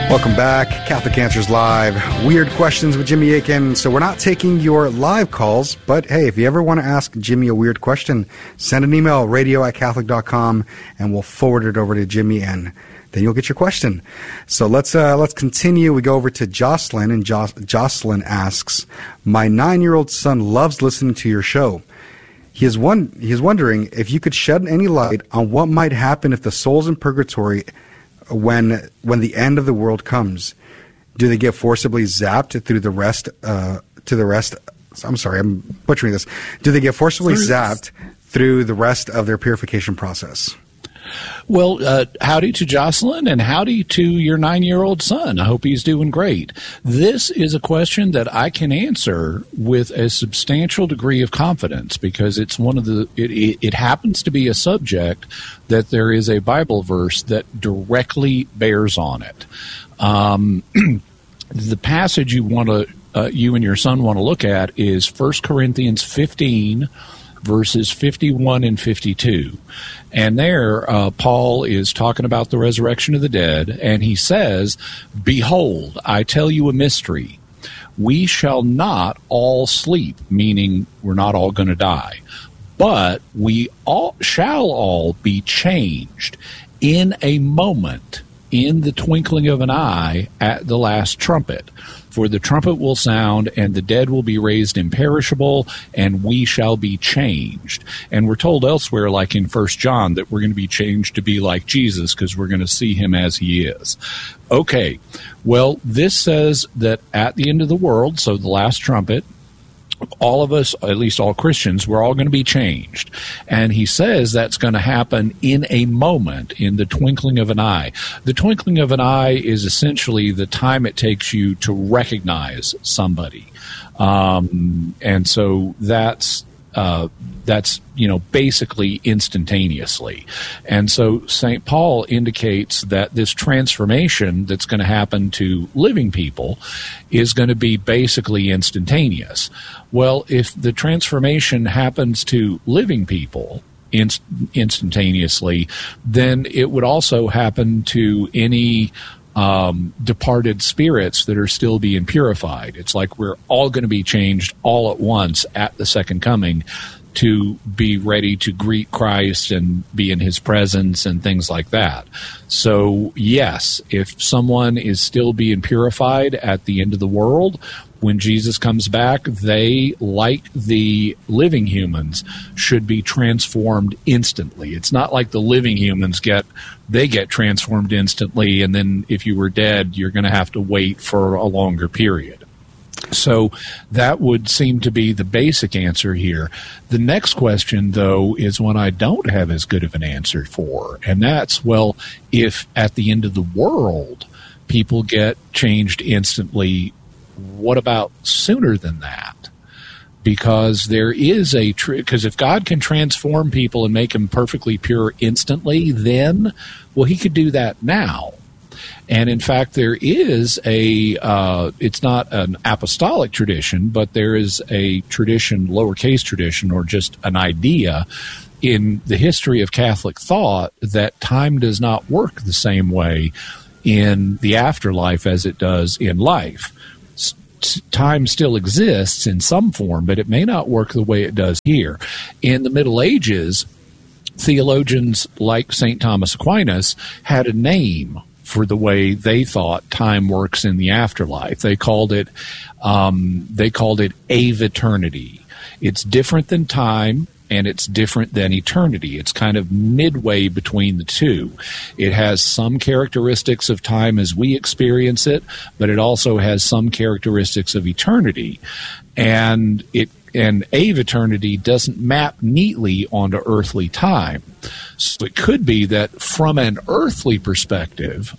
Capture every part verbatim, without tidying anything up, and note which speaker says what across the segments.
Speaker 1: Welcome back. Catholic Answers Live. Weird questions with Jimmy Akin. So we're not taking your live calls, but hey, if you ever want to ask Jimmy a weird question, send an email, radio at catholic dot com, and we'll forward it over to Jimmy, and then you'll get your question. So let's uh, let's continue. We go over to Jocelyn, and jo- Jocelyn asks, my nine-year-old son loves listening to your show. He is, one, he is wondering if you could shed any light on what might happen if the soul's in purgatory when when the end of the world comes. Do they get forcibly zapped through the rest uh, to the rest? I'm sorry, I'm butchering this. Do they get forcibly zapped through the rest of their purification process?
Speaker 2: Well, uh, howdy to Jocelyn, and howdy to your nine-year-old son. I hope he's doing great. This is a question that I can answer with a substantial degree of confidence, because it's one of the. It, it, it happens to be a subject that there is a Bible verse that directly bears on it. Um, the passage you want to, uh, you and your son want to look at is First Corinthians fifteen. Verses fifty-one and fifty-two. And there, uh, Paul is talking about the resurrection of the dead, and he says, behold, I tell you a mystery. We shall not all sleep, meaning we're not all going to die, but we all shall all be changed in a moment, in the twinkling of an eye, at the last trumpet. For the trumpet will sound, and the dead will be raised imperishable, and we shall be changed. And we're told elsewhere, like in First John, that we're going to be changed to be like Jesus, because we're going to see him as he is. Okay, well, this says that at the end of the world, so the last trumpet, all of us, at least all Christians, we're all going to be changed. And he says that's going to happen in a moment, in the twinkling of an eye. The twinkling of an eye is essentially the time it takes you to recognize somebody. Um, and so that's uh, that's, you know, basically instantaneously. And so Saint Paul indicates that this transformation that's going to happen to living people is going to be basically instantaneous. Well, if the transformation happens to living people inst- instantaneously, then it would also happen to any um, departed spirits that are still being purified. It's like we're all going to be changed all at once at the second coming to be ready to greet Christ and be in his presence and things like that. So, yes, if someone is still being purified at the end of the world, when Jesus comes back, they, like the living humans, should be transformed instantly. It's not like the living humans get, they get transformed instantly, and then if you were dead, you're going to have to wait for a longer period. So that would seem to be the basic answer here. The next question, though, is one I don't have as good of an answer for, and that's, well, if at the end of the world people get changed instantly, what about sooner than that? Because there is a because tr- if God can transform people and make them perfectly pure instantly, then, well, he could do that now. And in fact, there is a, uh, it's not an apostolic tradition, but there is a tradition, lowercase tradition, or just an idea in the history of Catholic thought that time does not work the same way in the afterlife as it does in life. S- time still exists in some form, but it may not work the way it does here. In the Middle Ages, theologians like Saint Thomas Aquinas had a name for the way they thought time works in the afterlife. They called it, um, they called it aeviternity. It's different than time, and it's different than eternity. It's kind of midway between the two. It has some characteristics of time as we experience it, but it also has some characteristics of eternity. And it and aeviternity doesn't map neatly onto earthly time. So it could be that from an earthly perspective,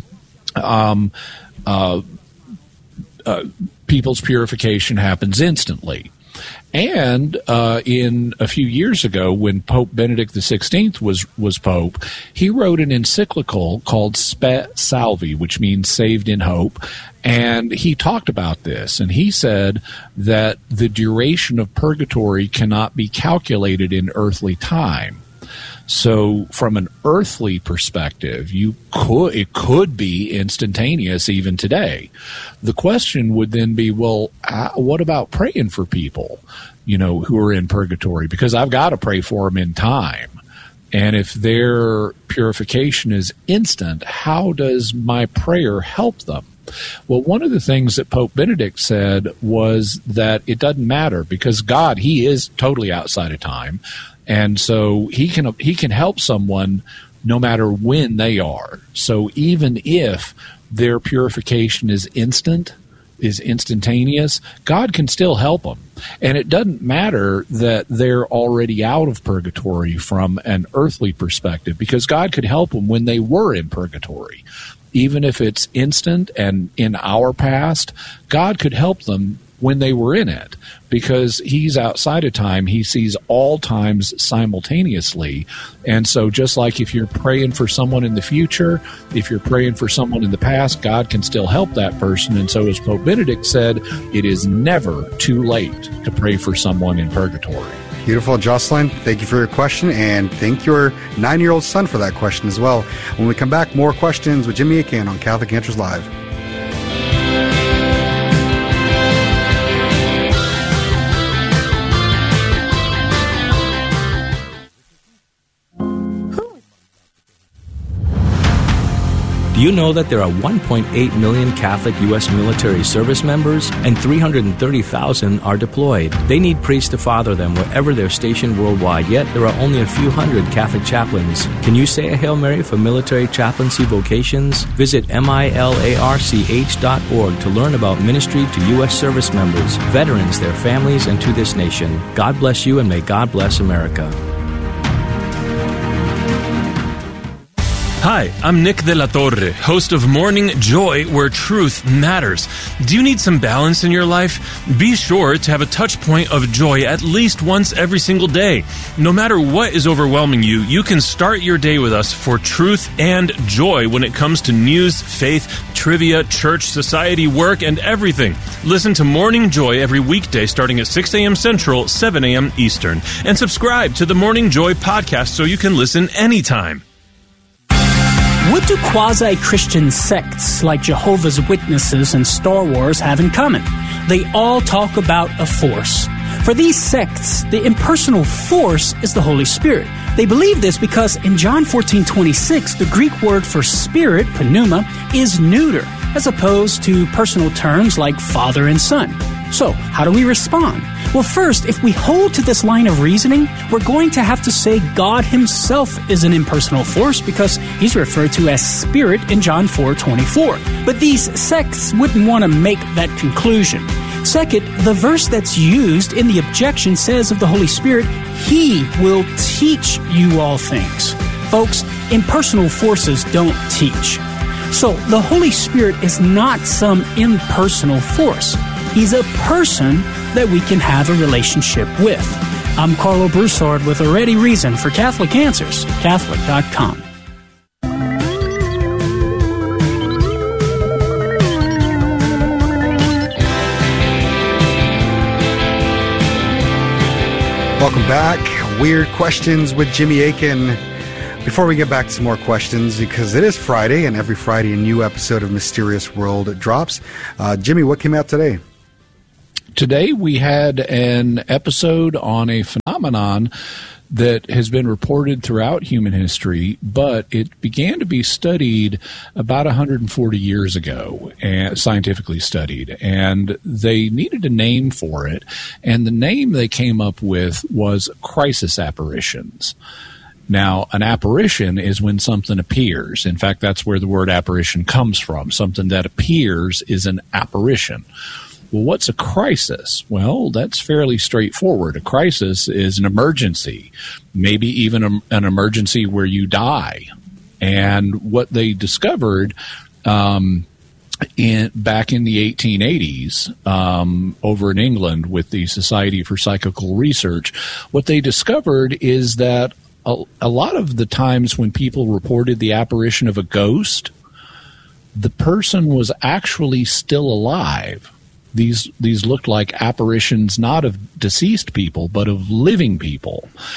Speaker 2: um, uh, uh, people's purification happens instantly. And uh, in a few years ago, when Pope Benedict the sixteenth was, was Pope, he wrote an encyclical called Spe Salvi, which means saved in hope. And he talked about this, and he said that the duration of purgatory cannot be calculated in earthly time. So from an earthly perspective, you could it could be instantaneous even today. The question would then be, well, uh, what about praying for people, you know, who are in purgatory? Because I've got to pray for them in time. And if their purification is instant, how does my prayer help them? Well, one of the things that Pope Benedict said was that it doesn't matter, because God, he is totally outside of time. And so he can he can help someone no matter when they are. So even if their purification is instant, is instantaneous, God can still help them. And it doesn't matter that they're already out of purgatory from an earthly perspective, because God could help them when they were in purgatory. Even if it's instant and in our past, God could help them when they were in it, because he's outside of time. He sees all times simultaneously. And so just like if you're praying for someone in the future, if you're praying for someone in the past, God can still help that person. And so as Pope Benedict said, it is never too late to pray for someone in purgatory.
Speaker 1: Beautiful, Jocelyn. Thank you for your question, and thank your nine-year-old son for that question as well. When we come back, more questions with Jimmy Akin on Catholic Answers Live.
Speaker 3: Do you know that there are one point eight million Catholic U S military service members and three hundred thirty thousand are deployed? They need priests to father them wherever they're stationed worldwide, yet there are only a few hundred Catholic chaplains. Can you say a Hail Mary for military chaplaincy vocations? Visit milarch dot org to learn about ministry to U S service members, veterans, their families, and to this nation. God bless you, and may God bless America.
Speaker 4: Hi, I'm Nick de la Torre, host of Morning Joy, where truth matters. Do you need some balance in your life? Be sure to have a touch point of joy at least once every single day. No matter what is overwhelming you, you can start your day with us for truth and joy when it comes to news, faith, trivia, church, society, work, and everything. Listen to Morning Joy every weekday starting at six a.m. Central, seven a.m. Eastern. And subscribe to the Morning Joy podcast so you can listen anytime.
Speaker 5: What do quasi-Christian sects like Jehovah's Witnesses and Star Wars have in common? They all talk about a force. For these sects, the impersonal force is the Holy Spirit. They believe this because in John fourteen twenty-six, the Greek word for spirit, pneuma, is neuter, as opposed to personal terms like Father and Son. So, how do we respond? Well, first, if we hold to this line of reasoning, we're going to have to say God himself is an impersonal force because he's referred to as spirit in John four twenty-four. But these sects wouldn't want to make that conclusion. Second, the verse that's used in the objection says of the Holy Spirit, he will teach you all things. Folks, impersonal forces don't teach. So, the Holy Spirit is not some impersonal force. He's a person that we can have a relationship with. I'm Carlo Broussard with a ready reason for Catholic Answers, Catholic dot com.
Speaker 1: Welcome back. Weird Questions with Jimmy Akin. Before we get back to some more questions, because it is Friday, and every Friday a new episode of Mysterious World drops. Uh, Jimmy, what came out today?
Speaker 2: Today we had an episode on a phenomenon that has been reported throughout human history, but it began to be studied about one hundred forty years ago, and scientifically studied, and they needed a name for it, and the name they came up with was crisis apparitions. Now, an apparition is when something appears. In fact, that's where the word apparition comes from. Something that appears is an apparition. Well, what's a crisis? Well, that's fairly straightforward. A crisis is an emergency, maybe even a, an emergency where you die. And what they discovered um, in, back in the eighteen eighties um, over in England with the Society for Psychical Research, what they discovered is that a, a lot of the times when people reported the apparition of a ghost, the person was actually still alive. These these looked like apparitions not of deceased people, but of living people.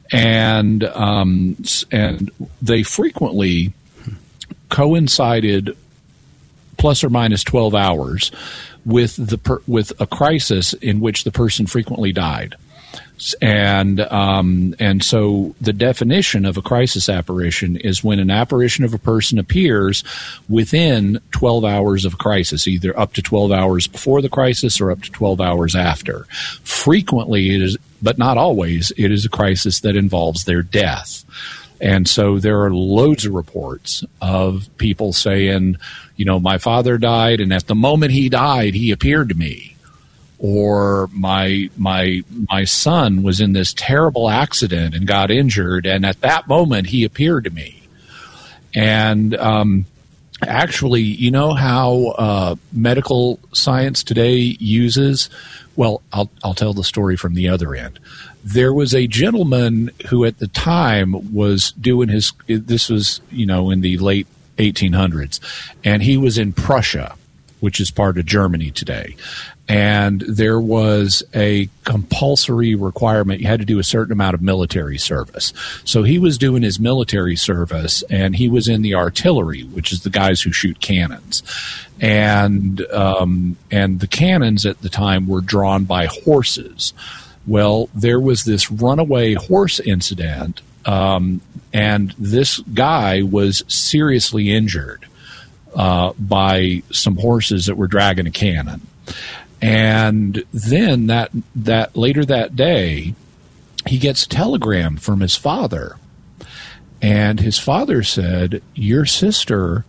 Speaker 2: and um, and they frequently coincided plus or minus twelve hours with the per, with a crisis in which the person frequently died. And um, and so the definition of a crisis apparition is when an apparition of a person appears within twelve hours of a crisis, either up to twelve hours before the crisis or up to twelve hours after. Frequently, it is, but not always, it is a crisis that involves their death. And so there are loads of reports of people saying, you know, my father died, and at the moment he died, he appeared to me. Or my my my son was in this terrible accident and got injured, and at that moment he appeared to me. And um, actually, you know how uh, medical science today uses? Well, I'll I'll tell the story from the other end. There was a gentleman who at the time was doing his. This was you know in the late eighteen hundreds, and he was in Prussia, which is part of Germany today. And there was a compulsory requirement. You had to do a certain amount of military service. So he was doing his military service, and he was in the artillery, which is the guys who shoot cannons. And um, and the cannons at the time were drawn by horses. Well, there was this runaway horse incident, um, and this guy was seriously injured uh, by some horses that were dragging a cannon. And then that that later that day, he gets a telegram from his father. And his father said, your sister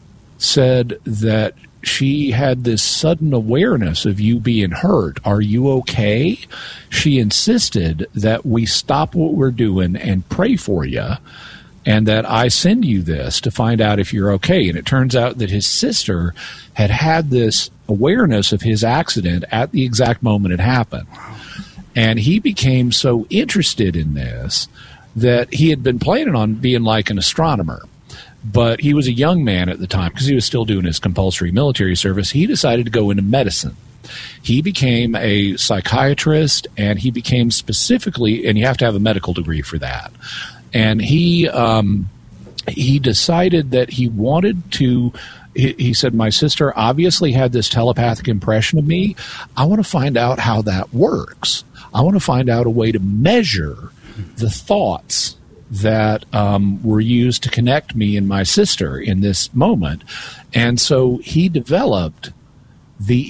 Speaker 2: said that she had this sudden awareness of you being hurt. Are you okay? She insisted that we stop what we're doing and pray for you, and that I send you this to find out if you're okay. And it turns out that his sister had had this awareness of his accident at the exact moment it happened. Wow. And he became so interested in this that he had been planning on being like an astronomer. But he was a young man at the time because he was still doing his compulsory military service. He decided to go into medicine. He became a psychiatrist, and he became specifically, and you have to have a medical degree for that. And he um, he decided that he wanted to, he, he said, my sister obviously had this telepathic impression of me. I want to find out how that works. I want to find out a way to measure the thoughts that um, were used to connect me and my sister in this moment. And so he developed the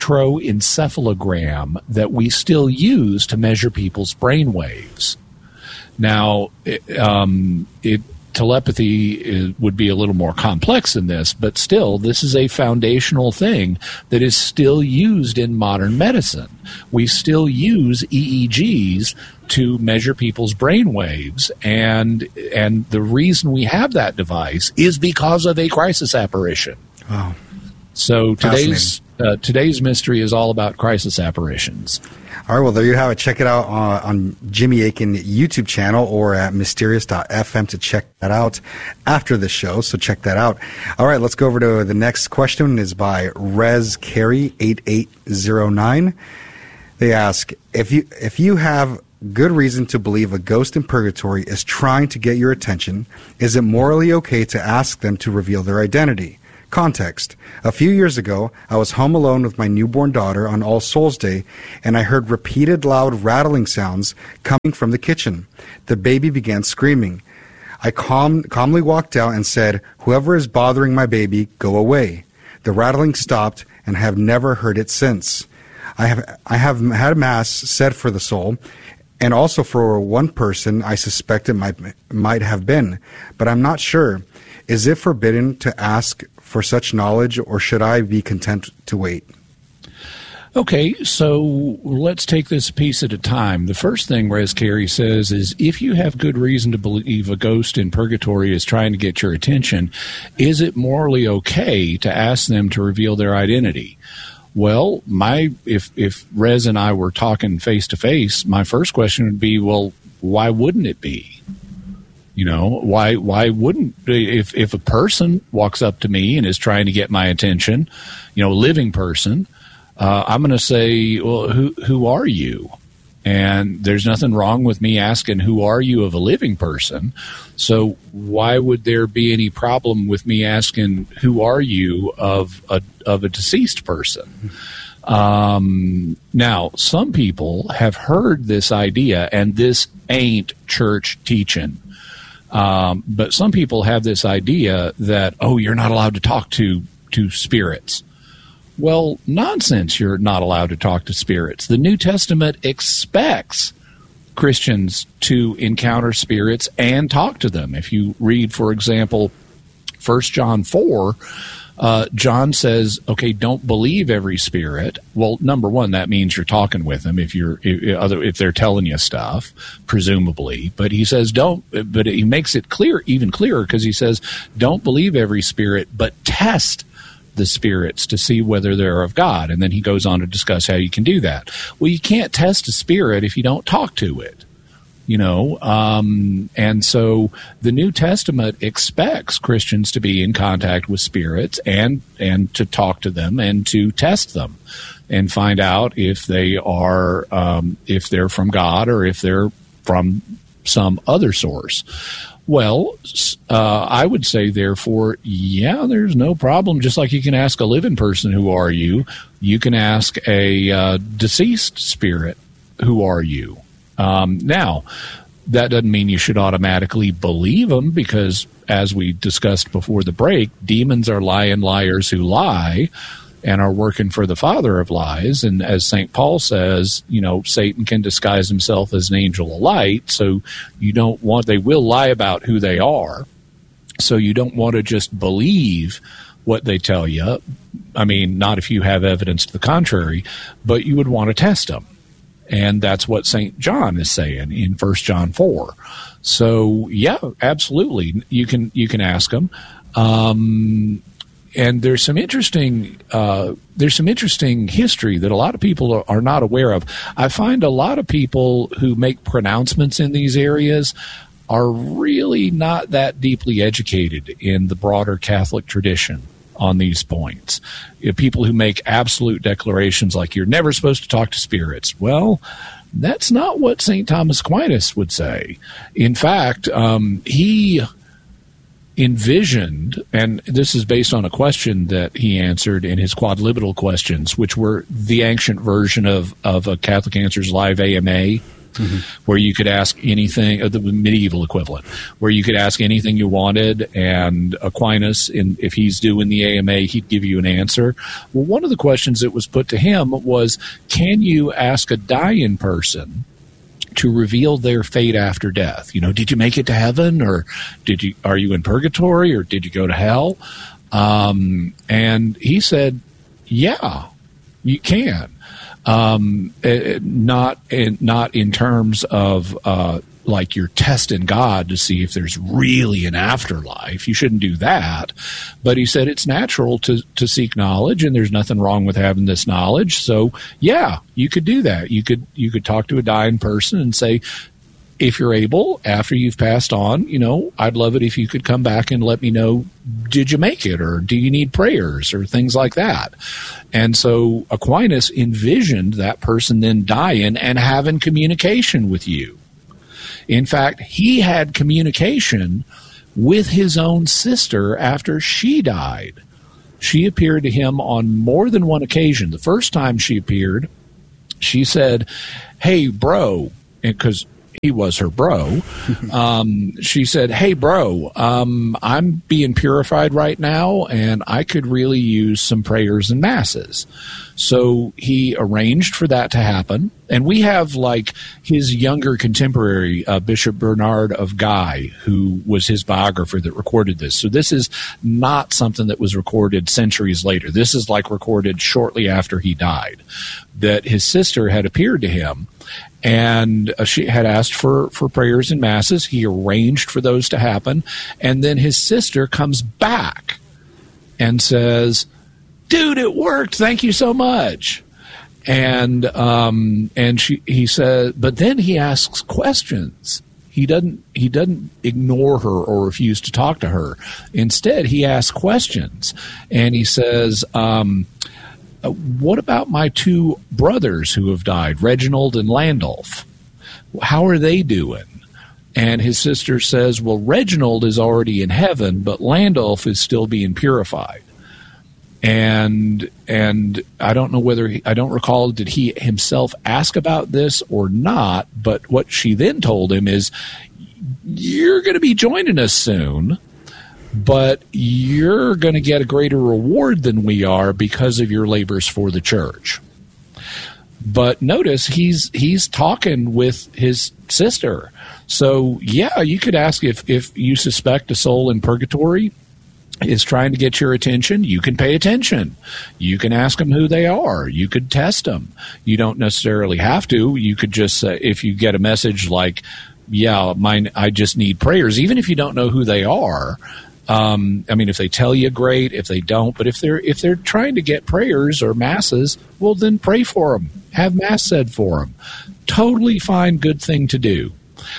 Speaker 2: electroencephalogram that we still use to measure people's brain waves. Now, it, um, it, telepathy is, would be a little more complex than this, but still, this is a foundational thing that is still used in modern medicine. We still use E E Gs to measure people's brain waves, and and the reason we have that device is because of a crisis apparition.
Speaker 1: Wow.
Speaker 2: So today's uh, today's mystery is all about crisis apparitions.
Speaker 1: All right, well, there you have it. Check it out uh, on Jimmy Akin YouTube channel or at mysterious dot f m to check that out after the show, so check that out. All right, let's go over to the next question. Is by Rez Carey eight eight zero nine. They ask, if you if you have good reason to believe a ghost in purgatory is trying to get your attention, is it morally okay to ask them to reveal their identity? Context. A few years ago, I was home alone with my newborn daughter on All Souls Day, and I heard repeated loud rattling sounds coming from the kitchen. The baby began screaming. I calm, calmly walked out and said, whoever is bothering my baby, go away. The rattling stopped, and have never heard it since. I have, I have had Mass said for the soul, and also for one person I suspect it might, might have been, but I'm not sure. Is it forbidden to ask for such knowledge, or should I be content to wait?
Speaker 2: Okay, so let's take this a piece at a time. The first thing Rez Carey says is, if you have good reason to believe a ghost in purgatory is trying to get your attention, is it morally okay to ask them to reveal their identity? Well, my if if Rez and I were talking face to face, my first question would be, well, why wouldn't it be? You know, why why wouldn't, if if a person walks up to me and is trying to get my attention, you know, a living person, uh, I'm going to say, well, who who are you? And there's nothing wrong with me asking, who are you, of a living person? So why would there be any problem with me asking, who are you, of a, of a deceased person? Um, now, some people have heard this idea, and this ain't church teaching. Um, but some people have this idea that, oh, you're not allowed to talk to, to spirits. Well, nonsense, you're not allowed to talk to spirits. The New Testament expects Christians to encounter spirits and talk to them. If you read, for example, First John four, uh, John says, okay, don't believe every spirit. Well, number one, that means you're talking with them if you're if, if they're telling you stuff, presumably. But he says don't, but he makes it clear, even clearer, because he says, don't believe every spirit, but test the spirits to see whether they're of God. And then he goes on to discuss how you can do that. Well, you can't test a spirit if you don't talk to it, you know. Um, and so the New Testament expects Christians to be in contact with spirits and and to talk to them and to test them and find out if they are um, if they're from God or if they're from some other source. Well, uh, I would say, therefore, yeah, there's no problem. Just like you can ask a living person, who are you? You can ask a uh, deceased spirit, who are you? Um, now, that doesn't mean you should automatically believe them, because, as we discussed before the break, demons are lying liars who lie and are working for the father of lies. And as Saint Paul says, you know, Satan can disguise himself as an angel of light. So you don't want, they will lie about who they are. So you don't want to just believe what they tell you. I mean, not if you have evidence to the contrary, but you would want to test them. And that's what Saint John is saying in First John four. So yeah, absolutely. You can, you can ask them. Um, And there's some interesting uh, there's some interesting history that a lot of people are, are not aware of. I find a lot of people who make pronouncements in these areas are really not that deeply educated in the broader Catholic tradition on these points. You know, people who make absolute declarations like you're never supposed to talk to spirits. Well, that's not what Saint Thomas Aquinas would say. In fact, um, he envisioned, and this is based on a question that he answered in his Quadlibital Questions, which were the ancient version of, of a Catholic Answers Live A M A, mm-hmm. where you could ask anything, uh, the medieval equivalent, where you could ask anything you wanted, and Aquinas, in, if he's doing the A M A, he'd give you an answer. Well, one of the questions that was put to him was, can you ask a dying person to reveal their fate after death? You know, did you make it to heaven, or did you, are you in purgatory, or did you go to hell? Um, and he said, yeah, you can. Um, it, not in, not in terms of, uh, like you're testing God to see if there's really an afterlife. You shouldn't do that. But he said it's natural to, to seek knowledge, and there's nothing wrong with having this knowledge. So yeah, you could do that. You could, you could talk to a dying person and say, if you're able, after you've passed on, you know, I'd love it if you could come back and let me know, did you make it, or do you need prayers, or things like that. And so Aquinas envisioned that person then dying and having communication with you. In fact, he had communication with his own sister after she died. She appeared to him on more than one occasion. The first time she appeared, she said, hey, bro, because he was her bro. Um, she said, hey, bro, um, I'm being purified right now, and I could really use some prayers and masses. So he arranged for that to happen. And we have, like, his younger contemporary, uh, Bishop Bernard of Guy, who was his biographer that recorded this. So this is not something that was recorded centuries later. This is, like, recorded shortly after he died, that his sister had appeared to him, and uh, she had asked for, for prayers and masses. He arranged for those to happen. And then his sister comes back and says, dude, it worked. Thank you so much. And um, and she he said, but then he asks questions. He doesn't he doesn't ignore her or refuse to talk to her. Instead, he asks questions, and he says, um, uh, what about my two brothers who have died, Reginald and Landolph? How are they doing? And his sister says, well, Reginald is already in heaven, but Landolph is still being purified. And and I don't know whether he, I don't recall, did he himself ask about this or not? But what she then told him is, you're going to be joining us soon, but you're going to get a greater reward than we are because of your labors for the church. But notice he's he's talking with his sister. So yeah, you could ask if if you suspect a soul in purgatory is trying to get your attention, you can pay attention. You can ask them who they are. You could test them. You don't necessarily have to. You could just say, if you get a message like, yeah, mine, I just need prayers, even if you don't know who they are. Um, I mean, if they tell you, great. If they don't, but if they're if they're trying to get prayers or masses, well, then pray for them. Have mass said for them. Totally fine, good thing to do.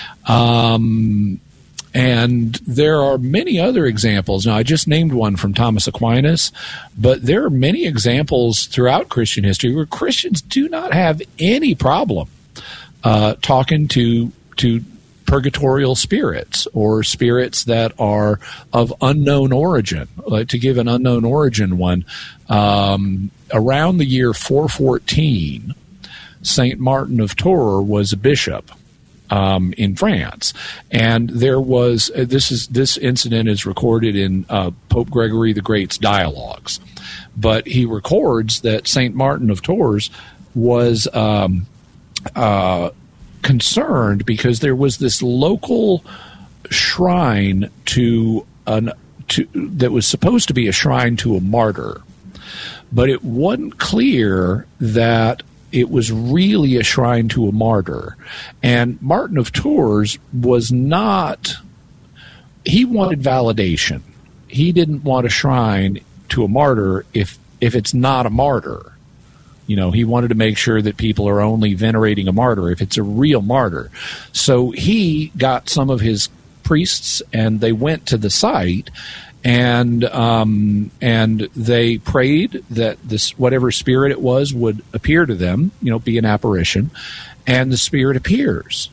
Speaker 2: Um, and there are many other examples. Now, I just named one from Thomas Aquinas, but there are many examples throughout Christian history where Christians do not have any problem uh, talking to to purgatorial spirits or spirits that are of unknown origin. Uh, to give an unknown origin one, um, around the year four fourteen, Saint Martin of Tours was a bishop um, in France, and there was uh, this is this incident is recorded in uh, Pope Gregory the Great's dialogues, but he records that Saint Martin of Tours was um, uh, concerned because there was this local shrine to an to that was supposed to be a shrine to a martyr, but it wasn't clear that it was really a shrine to a martyr. And Martin of Tours was not, he wanted validation. He didn't want a shrine to a martyr if if it's not a martyr. You know, he wanted to make sure that people are only venerating a martyr if it's a real martyr. So he got some of his priests and they went to the site and um, and they prayed that this whatever spirit it was would appear to them, you know, be an apparition, and the spirit appears.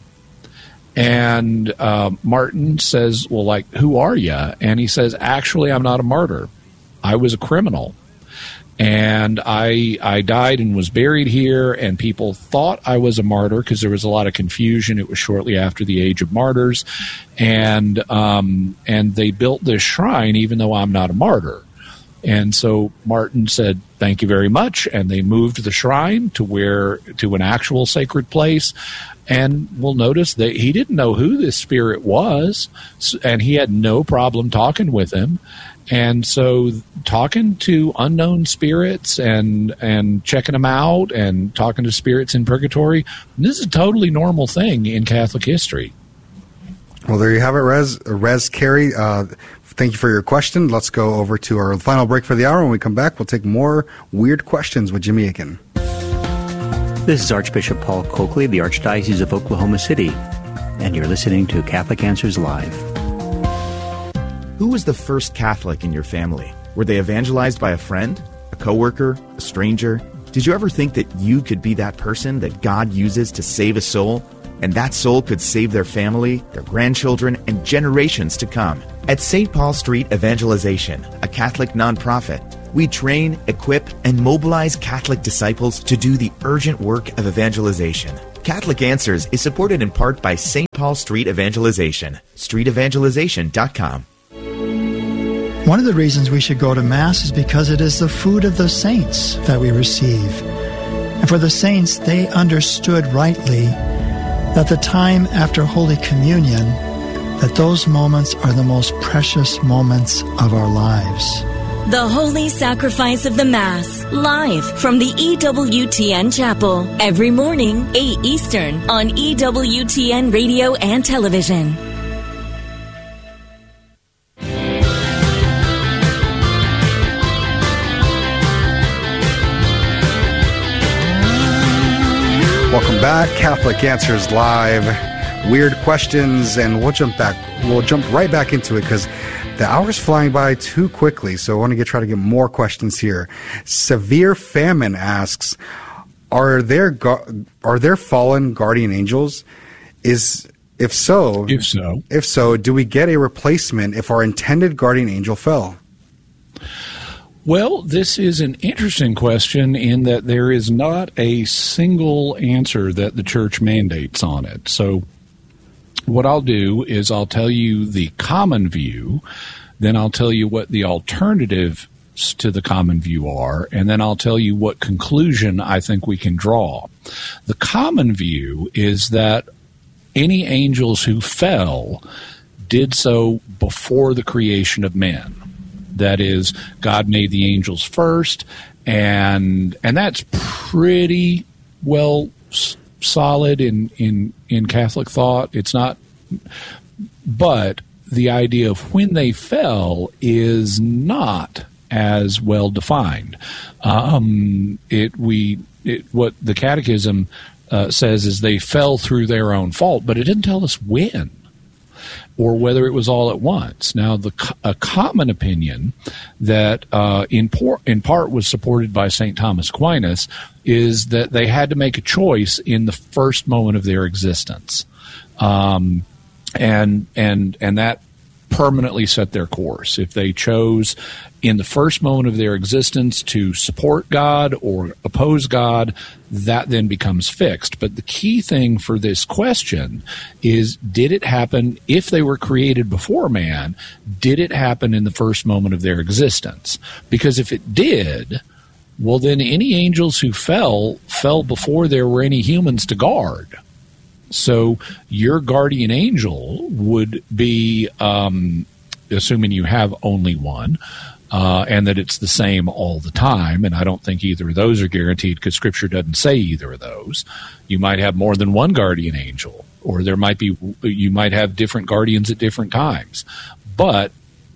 Speaker 2: And uh, Martin says, well, like, who are you? And he says, actually, I'm not a martyr. I was a criminal. And I I died and was buried here, and people thought I was a martyr because there was a lot of confusion. It was shortly after the Age of Martyrs, and um, and they built this shrine even though I'm not a martyr. And so Martin said, thank you very much, and they moved the shrine to where to an actual sacred place. And we'll notice that he didn't know who this spirit was, and he had no problem talking with him. And so talking to unknown spirits and and checking them out and talking to spirits in purgatory, this is a totally normal thing in Catholic history.
Speaker 1: Well, there you have it, Rez. Rez Carey, uh, thank you for your question. Let's go over to our final break for the hour. When we come back, we'll take more weird questions with Jimmy Akin.
Speaker 6: This is Archbishop Paul Coakley, the Archdiocese of Oklahoma City, and you're listening to Catholic Answers Live.
Speaker 7: Who was the first Catholic in your family? Were they evangelized by a friend, a coworker, a stranger? Did you ever think that you could be that person that God uses to save a soul, and that soul could save their family, their grandchildren, and generations to come? At Saint Paul Street Evangelization, a Catholic nonprofit, we train, equip, and mobilize Catholic disciples to do the urgent work of evangelization. Catholic Answers is supported in part by Saint Paul Street Evangelization, street evangelization dot com.
Speaker 8: One of the reasons we should go to Mass is because it is the food of the saints that we receive. And for the saints, they understood rightly that the time after Holy Communion, that those moments are the most precious moments of our lives.
Speaker 9: The Holy Sacrifice of the Mass, live from the E W T N Chapel, every morning, eight Eastern, on E W T N Radio and Television.
Speaker 1: Welcome back, Catholic Answers Live. Weird questions, and we'll jump back. We'll jump right back into it because The hour's flying by too quickly, so I want to get try to get more questions here. Severe Famine asks, are there gu- are there fallen guardian angels? Is if so,
Speaker 2: if so,
Speaker 1: if so, do we get a replacement if our intended guardian angel fell?
Speaker 2: Well, this is an interesting question in that there is not a single answer that the church mandates on it. So what I'll do is I'll tell you the common view, then I'll tell you what the alternatives to the common view are, and then I'll tell you what conclusion I think we can draw. The common view is that any angels who fell did so before the creation of men. That is, God made the angels first, and and that's pretty well s- solid in, in, in Catholic thought. It's not, but the idea of when they fell is not as well defined. Um, it we it, what the Catechism uh, says is they fell through their own fault, but it didn't tell us when or whether it was all at once. Now, the a common opinion that uh, in, por- in part was supported by Saint Thomas Aquinas is that they had to make a choice in the first moment of their existence, um, and and and that permanently set their course. If they chose in the first moment of their existence to support God or oppose God, that then becomes fixed. But the key thing for this question is, did it happen, if they were created before man, did it happen in the first moment of their existence? Because if it did, well, then any angels who fell, fell before there were any humans to guard. So your guardian angel would be, um, assuming you have only one, uh, and that it's the same all the time, and I don't think either of those are guaranteed because Scripture doesn't say either of those. You might have more than one guardian angel, or there might be, you might have different guardians at different times. But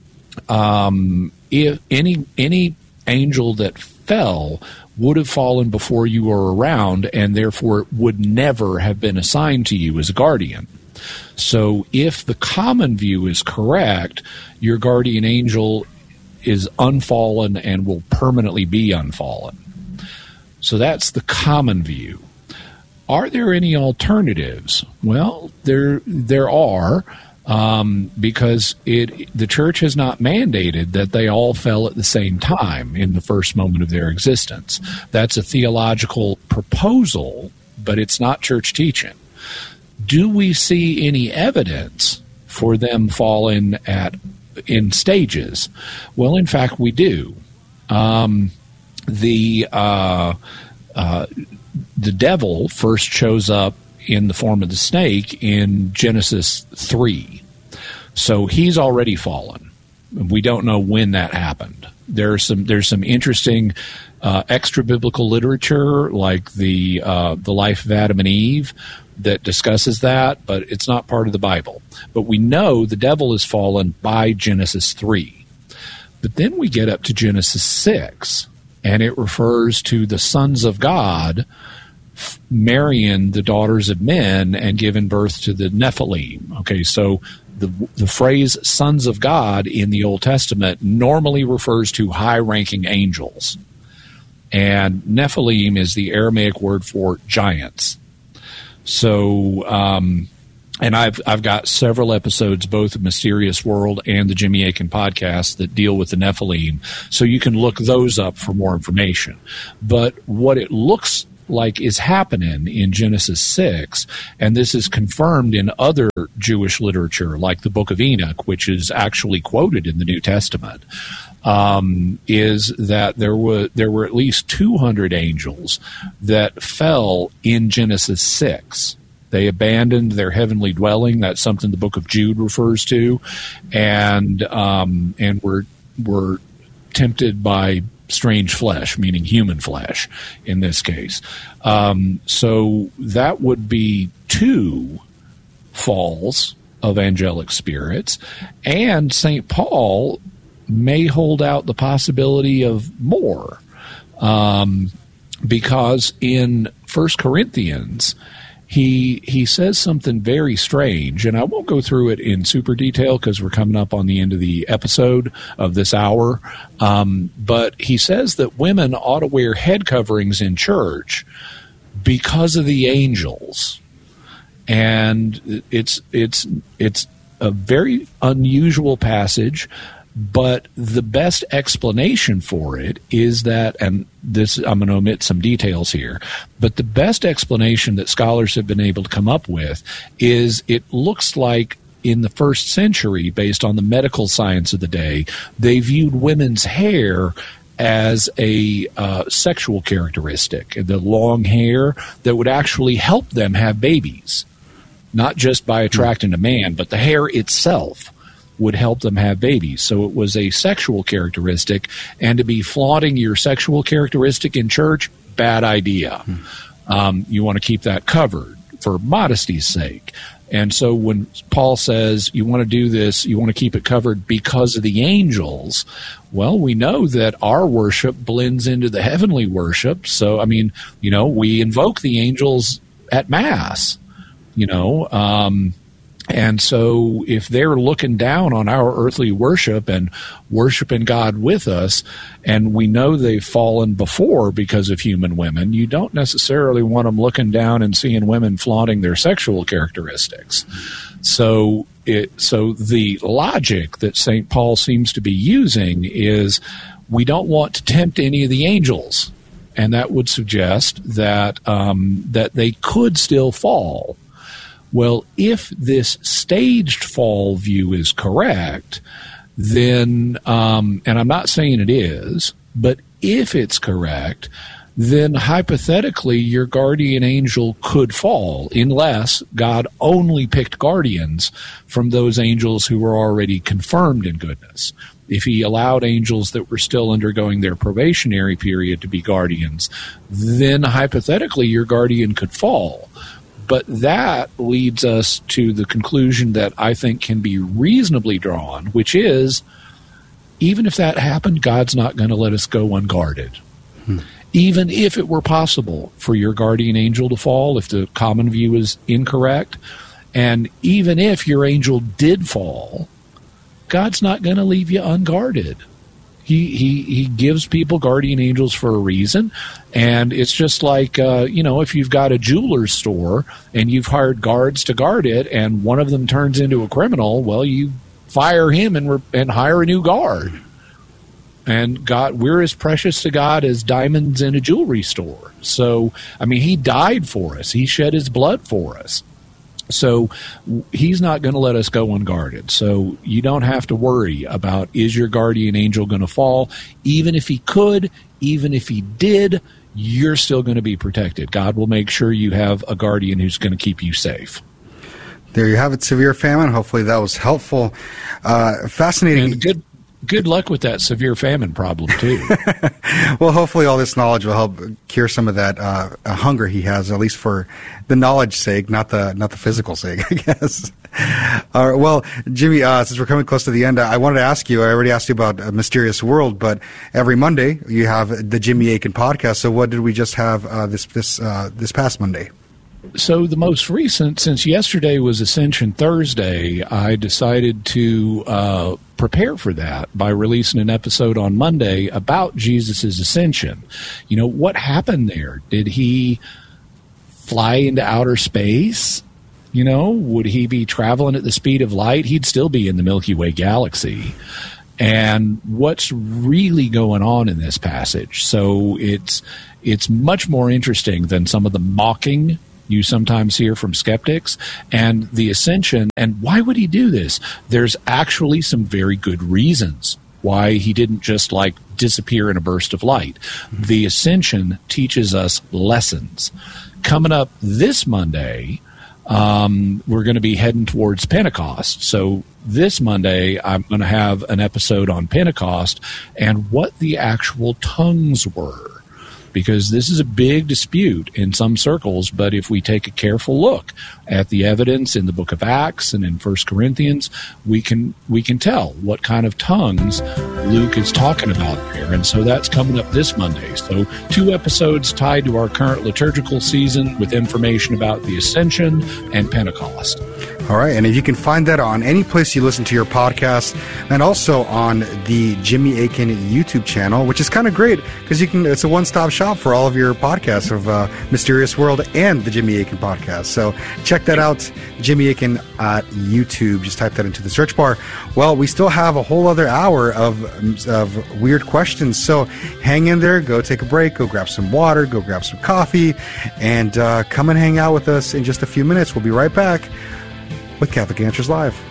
Speaker 2: um, if any any angel that fell would have fallen before you were around, and therefore would never have been assigned to you as a guardian. So if the common view is correct, your guardian angel is unfallen and will permanently be unfallen. So that's the common view. Are there any alternatives? Well, there there are. Um, because it the church has not mandated that they all fell at the same time in the first moment of their existence. That's a theological proposal, but it's not church teaching. Do we see any evidence for them falling at in stages? Well, in fact, we do. Um, the uh, uh, the devil first shows up in the form of the snake in Genesis three. So he's already fallen. We don't know when that happened. There's some there's some interesting uh, extra biblical literature like the uh, the life of Adam and Eve that discusses that, but it's not part of the Bible. But we know the devil is fallen by Genesis three. But then we get up to Genesis six, and it refers to the sons of God marrying the daughters of men and giving birth to the Nephilim. Okay, so the the phrase sons of God in the Old Testament normally refers to high-ranking angels. And Nephilim is the Aramaic word for giants. So, um, and I've I've got several episodes, both of Mysterious World and the Jimmy Akin podcast, that deal with the Nephilim. So you can look those up for more information. But what it looks like is happening in Genesis six, and this is confirmed in other Jewish literature, like the Book of Enoch, which is actually quoted in the New Testament, um, is that there were there were at least two hundred angels that fell in Genesis six. They abandoned their heavenly dwelling. That's something the Book of Jude refers to, and um, and were were tempted by strange flesh, meaning human flesh in this case. Um, so that would be two falls of angelic spirits, and Saint Paul may hold out the possibility of more, um, because in First Corinthians he he says something very strange, and I won't go through it in super detail because we're coming up on the end of the episode of this hour. Um, but he says that women ought to wear head coverings in church because of the angels, and it's it's it's a very unusual passage. But the best explanation for it is that, and this, I'm going to omit some details here, but the best explanation that scholars have been able to come up with is it looks like in the first century, based on the medical science of the day, they viewed women's hair as a uh, sexual characteristic, the long hair that would actually help them have babies, not just by attracting a man, but the hair itself would help them have babies. So it was a sexual characteristic, and to be flaunting your sexual characteristic in church, bad idea. Hmm. Um, you want to keep that covered for modesty's sake. And so when Paul says you want to do this, you want to keep it covered because of the angels, well, we know that our worship blends into the heavenly worship. So, I mean, you know, we invoke the angels at Mass, you know, um, and so if they're looking down on our earthly worship and worshiping God with us, and we know they've fallen before because of human women, you don't necessarily want them looking down and seeing women flaunting their sexual characteristics. So it, so the logic that Saint Paul seems to be using is we don't want to tempt any of the angels, and that would suggest that um, that they could still fall. Well, if this staged fall view is correct, then, um, and I'm not saying it is, but if it's correct, then hypothetically your guardian angel could fall unless God only picked guardians from those angels who were already confirmed in goodness. If he allowed angels that were still undergoing their probationary period to be guardians, then hypothetically your guardian could fall. But that leads us to the conclusion that I think can be reasonably drawn, which is, even if that happened, God's not going to let us go unguarded. Hmm. Even if it were possible for your guardian angel to fall, if the common view is incorrect, and even if your angel did fall, God's not going to leave you unguarded. He, he he gives people guardian angels for a reason, and it's just like, uh, you know, if you've got a jeweler's store and you've hired guards to guard it and one of them turns into a criminal, well, you fire him and, re- and hire a new guard. And God, we're as precious to God as diamonds in a jewelry store. So, I mean, he died for us. He shed his blood for us. So he's not going to let us go unguarded. So you don't have to worry about, is your guardian angel going to fall? Even if he could, even if he did, you're still going to be protected. God will make sure you have a guardian who's going to keep you safe.
Speaker 1: There you have it, severe famine. Hopefully that was helpful. Uh, fascinating.
Speaker 2: And good. Good luck with that severe famine problem, too.
Speaker 1: Well, hopefully all this knowledge will help cure some of that uh, hunger he has, at least for the knowledge sake, not the not the physical sake, I guess. All right, well, Jimmy, uh, since we're coming close to the end, I wanted to ask you, I already asked you about A Mysterious World, but every Monday you have the Jimmy Akin podcast. So what did we just have uh, this, this, uh, this past Monday?
Speaker 2: So the most recent, since yesterday was Ascension Thursday, I decided to uh, prepare for that by releasing an episode on Monday about Jesus' ascension. You know, what happened there? Did he fly into outer space? You know, would he be traveling at the speed of light? He'd still be in the Milky Way galaxy. And what's really going on in this passage? So it's it's much more interesting than some of the mocking you sometimes hear from skeptics, and the ascension. And why would he do this? There's actually some very good reasons why he didn't just like disappear in a burst of light. Mm-hmm. The ascension teaches us lessons. Coming up this Monday, um, we're going to be heading towards Pentecost. So this Monday, I'm going to have an episode on Pentecost and what the actual tongues were. because this is a big dispute in some circles. But if we take a careful look at the evidence in the book of Acts and in First Corinthians, we can we can tell what kind of tongues Luke is talking about there. And so that's coming up this Monday. So two episodes tied to our current liturgical season with information about the Ascension and Pentecost.
Speaker 1: All right, and if you can find that on any place you listen to your podcast, and also on the Jimmy Akin YouTube channel, which is kind of great because you can. It's a one-stop shop for all of your podcasts of uh, Mysterious World and the Jimmy Akin podcast. So check that out, Jimmy Akin at YouTube. Just type that into the search bar. Well, we still have a whole other hour of of weird questions, so hang in there. Go take a break. Go grab some water. Go grab some coffee, and uh, come and hang out with us in just a few minutes. We'll be right back with Catholic Answers Live.